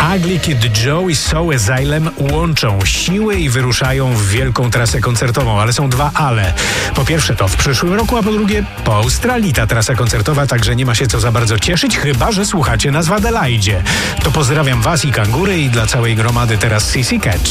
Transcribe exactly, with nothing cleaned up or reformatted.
Ugly Kid Joe i Soul Asylum łączą siły i wyruszają w wielką trasę koncertową, ale są dwa ale. Po pierwsze to w przyszłym roku, a po drugie po Australii ta trasa koncertowa, także nie ma się co za bardzo cieszyć, chyba że słuchacie nas w Adelaidzie. To pozdrawiam was i Kangury i dla całej gromady teraz C C Catch.